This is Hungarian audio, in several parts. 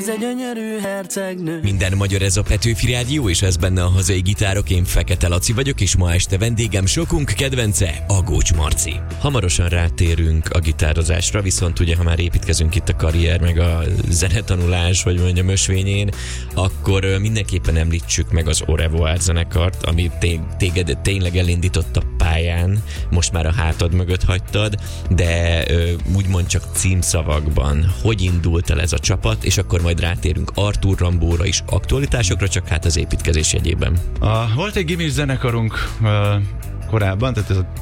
Ez egy gyönyörű hercegnő. Minden magyar, ez a Petőfi Rádió, és ez benne a hazai gitárok. Én Fekete Laci vagyok, és ma este vendégem sokunk kedvence, Agócs Marci. Hamarosan rátérünk a gitározásra, viszont ugye, ha már építkezünk itt a karrier, meg a zenetanulás, vagy mondjam ösvényén, akkor mindenképpen említsük meg az Au revoir zenekart, ami téged tényleg elindított a pályán, most már a hátad mögött hagytad, de úgymond csak címszavakban. Hogy indult el ez a csapat, és akkor majd rátérünk Artur Rambóra is, aktualitásokra, csak hát az építkezés jegyében. Volt egy gimis zenekarunk korábban, tehát ez a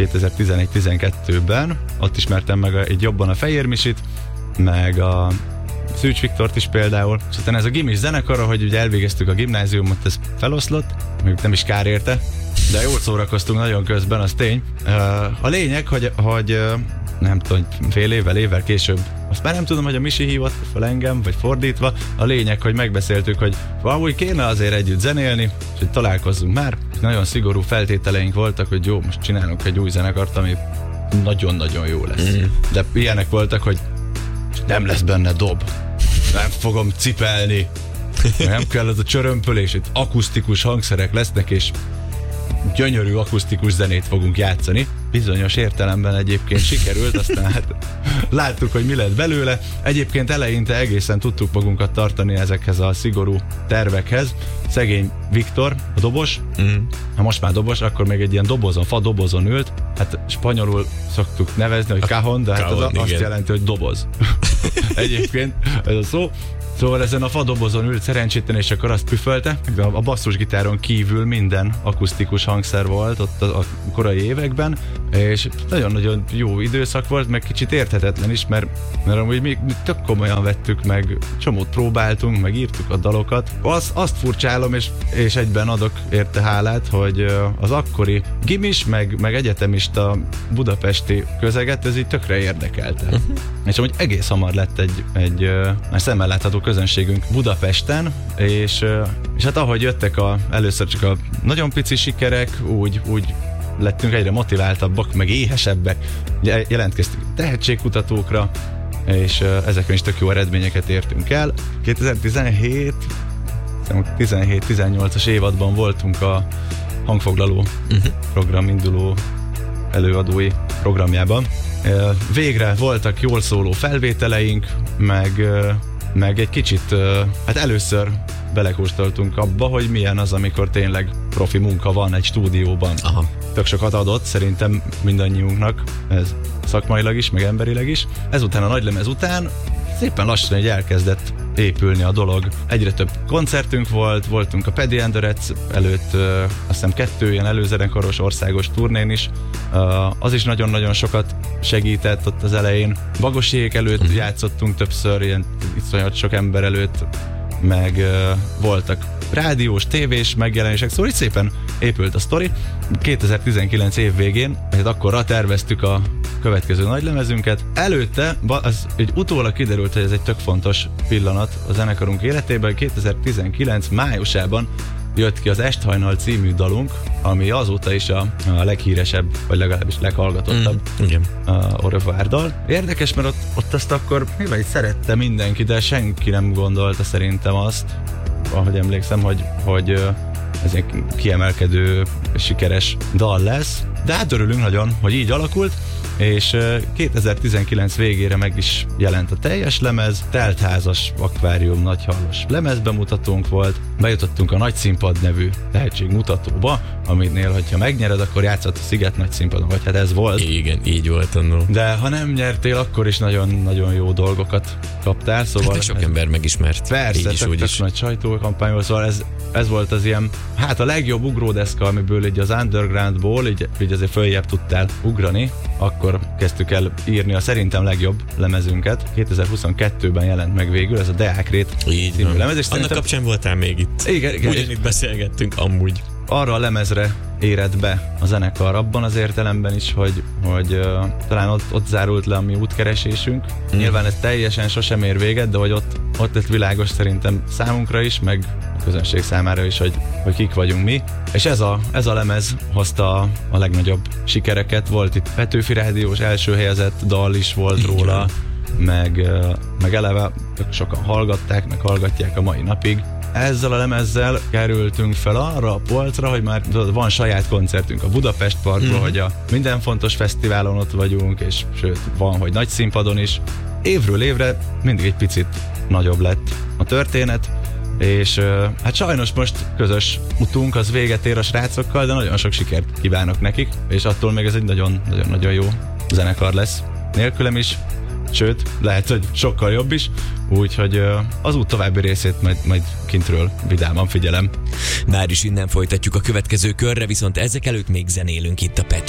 2011-12-ben, ott ismertem meg egy jobban a Fehér Misit, meg a Szűcs Viktort is például, és aztán ez a gimis zenekar, hogy ugye elvégeztük a gimnáziumot, ez feloszlott, még nem is kár érte, de jól szórakoztunk nagyon közben, az tény. A lényeg, hogy nem tudom, fél évvel később, azt már nem tudom, hogy a Misi hívott fel engem, vagy fordítva. A lényeg, hogy megbeszéltük, hogy valahogy kéne azért együtt zenélni, és hogy találkozzunk már. Nagyon szigorú feltételeink voltak, hogy jó, most csinálunk egy új zenekart, ami nagyon-nagyon jó lesz. De ilyenek voltak, hogy nem lesz benne dob, nem fogom cipelni, nem kell az a csörömpölés, itt akusztikus hangszerek lesznek, és gyönyörű akusztikus zenét fogunk játszani. Bizonyos értelemben egyébként sikerült, aztán hát láttuk, hogy mi lett belőle. Egyébként eleinte egészen tudtuk magunkat tartani ezekhez a szigorú tervekhez. Szegény Viktor, a dobos, ha most már dobos, akkor még egy ilyen dobozon, fa dobozon ült. Hát spanyolul szoktuk nevezni, hogy cajon, de hát az azt jelenti, hogy doboz. Egyébként ez a szó. Szóval ezen a fadobozon ült szerencsétlen, és akkor azt püfölte. A basszusgitáron kívül minden akusztikus hangszer volt ott a korai években, és nagyon-nagyon jó időszak volt, meg kicsit érthetetlen is, mert amúgy mi tök komolyan vettük, meg csomót próbáltunk, meg írtuk a dalokat. Azt furcsálom, és egyben adok érte hálát, hogy az akkori gimis, meg egyetemista budapesti közeget ez így tökre érdekelte. És amúgy egész hamar lett egy szemmel látható közönségünk Budapesten, és hát ahogy jöttek először csak a nagyon pici sikerek, úgy lettünk egyre motiváltabbak, meg éhesebbek, jelentkeztünk tehetségkutatókra, és ezeken is tök jó eredményeket értünk el. 2017-18-as évadban voltunk a Hangfoglaló program induló előadói programjában. Végre voltak jól szóló felvételeink, meg egy kicsit, hát először belekóstoltunk abba, hogy milyen az, amikor tényleg profi munka van egy stúdióban. Aha. Tök sokat adott szerintem mindannyiunknak, ez szakmailag is, meg emberileg is. Ezután a nagylemez után szépen lassan egy elkezdett épülni a dolog. Egyre több koncertünk voltunk a Paddy and the Rats előtt, azt hiszem 2 ilyen előzenekaros országos turnén is. Az is nagyon-nagyon sokat segített ott az elején. Bagosiék előtt játszottunk többször, ilyen iszonyat sok ember előtt, meg voltak rádiós, tévés megjelenések, szóval így szépen épült a sztori. 2019 év végén, akkorra terveztük a következő nagylemezünket. Előtte, utólag kiderült, hogy ez egy tök fontos pillanat a zenekarunk életében. 2019 májusában jött ki az Esthajnal című dalunk, ami azóta is a leghíresebb, vagy legalábbis leghallgatottabb Au revoir dal. Érdekes, mert ott azt akkor mivel szerette mindenki, de senki nem gondolta szerintem azt, ahogy emlékszem, hogy ez egy kiemelkedő, sikeres dal lesz. De hát örülünk nagyon, hogy így alakult, és 2019 végére meg is jelent a teljes lemez, teltházas, akvárium, nagyhallas lemezbemutatónk volt, bejutottunk a Nagy Színpad nevű tehetségmutatóba, aminél, hogyha megnyered, akkor játszott a Sziget Nagy Színpadon, vagy hát ez volt. Igen, így volt annól. De ha nem nyertél, akkor is nagyon-nagyon jó dolgokat kaptál, szóval... Hát sok ember megismert. Persze, tök nagy sajtókampány volt, szóval ez volt az ilyen, hát a legjobb ugródeszka, amiből így az undergroundból így azért följebb tudtál ugrani, akkor kezdtük el írni a szerintem legjobb lemezünket. 2022-ben jelent meg végül ez a Deákrét című lemez. És annak kapcsán voltál még itt. Igen. Ugyanitt beszélgettünk amúgy. Arra a lemezre érett be a zenekar abban az értelemben is, hogy talán ott zárult le a mi útkeresésünk. Nyilván ez teljesen sosem ér véget, de hogy ott lett világos szerintem számunkra is, meg a közönség számára is, hogy kik vagyunk mi. És ez a lemez hozta a legnagyobb sikereket. Volt itt Petőfi Rádiós első helyezett dal is volt róla. meg eleve sokan hallgatták, meg hallgatják a mai napig. Ezzel a lemezzel kerültünk fel arra a polcra, hogy már van saját koncertünk a Budapest Parkban, hogy a minden fontos fesztiválon ott vagyunk, és sőt, van, hogy nagy színpadon is. Évről évre mindig egy picit nagyobb lett a történet, és hát sajnos most közös utunk az véget ér a srácokkal, de nagyon sok sikert kívánok nekik, és attól még ez egy nagyon-nagyon jó zenekar lesz. Nélkülem is, sőt, lehet, hogy sokkal jobb is, úgyhogy az út további részét majd kintről vidáman figyelem. Már is innen folytatjuk a következő körre, viszont ezek előtt még zenélünk itt a Pető